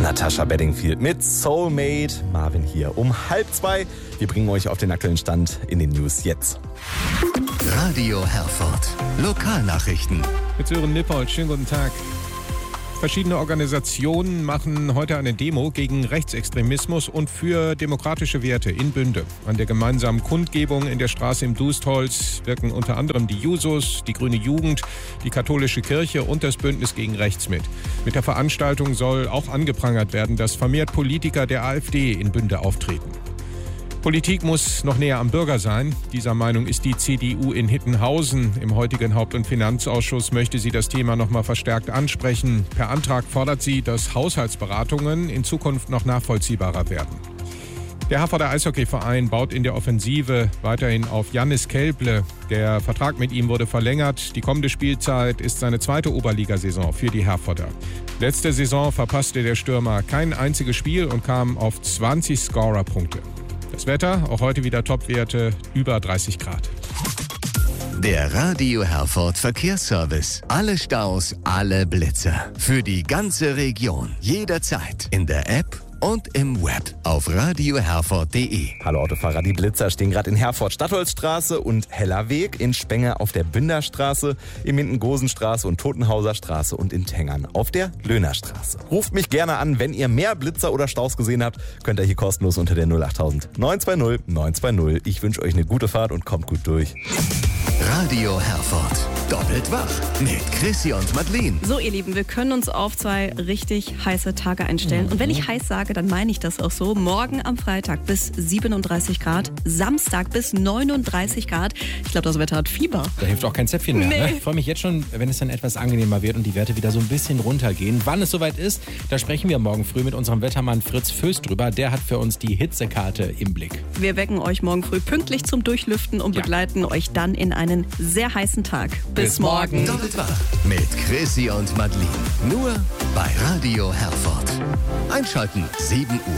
Natasha Bedingfield mit Soulmate. Marvin hier um 1:30. Wir bringen euch auf den aktuellen Stand in den News jetzt. Radio Herford. Lokalnachrichten. Mit Sören Nippold, schönen guten Tag. Verschiedene Organisationen machen heute eine Demo gegen Rechtsextremismus und für demokratische Werte in Bünde. An der gemeinsamen Kundgebung in der Straße im Dustholz wirken unter anderem die Jusos, die Grüne Jugend, die Katholische Kirche und das Bündnis gegen Rechts mit. Mit der Veranstaltung soll auch angeprangert werden, dass vermehrt Politiker der AfD in Bünde auftreten. Politik muss noch näher am Bürger sein. Dieser Meinung ist die CDU in Hittenhausen. Im heutigen Haupt- und Finanzausschuss möchte sie das Thema noch mal verstärkt ansprechen. Per Antrag fordert sie, dass Haushaltsberatungen in Zukunft noch nachvollziehbarer werden. Der Herforder Eishockeyverein baut in der Offensive weiterhin auf Jannis Kelble. Der Vertrag mit ihm wurde verlängert. Die kommende Spielzeit ist seine zweite Oberligasaison für die Herforder. Letzte Saison verpasste der Stürmer kein einziges Spiel und kam auf 20 Scorerpunkte. Das Wetter, auch heute wieder Topwerte, über 30 Grad. Der Radio Herford Verkehrsservice. Alle Staus, alle Blitzer. Für die ganze Region. Jederzeit. In der App und im Web auf radioherford.de. Hallo Autofahrer, die Blitzer stehen gerade in Herford Stadtholzstraße und Hellerweg, in Spenge auf der Bünderstraße, in Minden-Gosenstraße und Totenhauser Straße und in Tengern auf der Löhnerstraße. Ruft mich gerne an, wenn ihr mehr Blitzer oder Staus gesehen habt, könnt ihr hier kostenlos unter der 08000 920 920. Ich wünsche euch eine gute Fahrt und kommt gut durch. Radio Herford. Doppelt wach mit Chrissy und Madeleine. So, ihr Lieben, wir können uns auf 2 richtig heiße Tage einstellen. Und wenn ich heiß sage, dann meine ich das auch so. Morgen am Freitag bis 37 Grad, Samstag bis 39 Grad. Ich glaube, das Wetter hat Fieber. Da hilft auch kein Zäpfchen mehr. Nee. Ne? Ich freue mich jetzt schon, wenn es dann etwas angenehmer wird und die Werte wieder so ein bisschen runtergehen. Wann es soweit ist, da sprechen wir morgen früh mit unserem Wettermann Fritz Föst drüber. Der hat für uns die Hitzekarte im Blick. Wir wecken euch morgen früh pünktlich zum Durchlüften und begleiten euch dann in einen sehr heißen Tag. Bis morgen. Doppelt wach mit Chrissy und Madeleine. Nur bei Radio Herford. Einschalten 7 Uhr.